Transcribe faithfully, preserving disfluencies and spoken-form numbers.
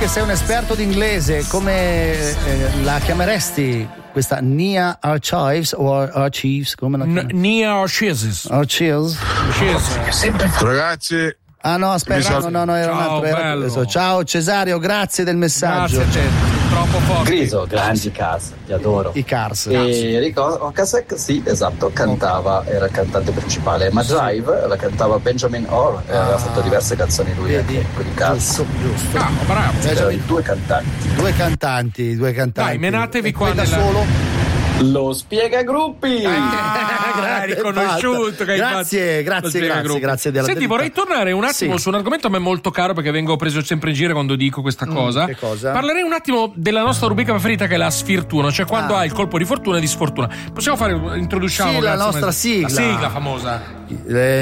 che sei un esperto d'inglese, come eh, la chiameresti questa Nia Archives o Archives? Come la chiameresti? N- Nia Archives. Archives. Ragazzi. Ah no, aspetta, no, no, no, era Ciao, un altro. Era questo. Ciao Cesario, grazie del messaggio. Grazie a te, troppo forte. Griso, grandi Cars, ti adoro. I Cars. E ricordo, Ocasek, sì, esatto, cantava, era il cantante principale, ma Drive la cantava Benjamin Orr, e aveva fatto diverse canzoni lui Vedi? anche con i Cars. Giusto, giusto. Ah, bravo. C'erano due cantanti. Due cantanti, due cantanti. Dai, menatevi E qua poi da nella- solo. Lo Spiegagruppi! Ah, hai riconosciuto che hai Grazie, fatto grazie, lo spiega grazie, gruppo. grazie della Senti, verità. vorrei tornare un attimo Sì. su un argomento a me molto caro, perché vengo preso sempre in giro quando dico questa cosa. che cosa? Parlerei un attimo della nostra rubrica preferita, che è la sfirtuna, cioè quando Ah. hai il colpo di fortuna e di sfortuna. Possiamo fare, introduciamo Sì, la grazie, nostra la sigla. sigla famosa. Eh,